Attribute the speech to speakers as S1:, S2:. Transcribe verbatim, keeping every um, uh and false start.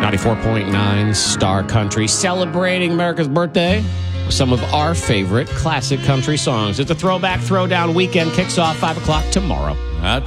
S1: ninety-four point nine Star Country, celebrating America's birthday with some of our favorite classic country songs. It's a throwback throwdown weekend. Kicks off five o'clock tomorrow.
S2: That's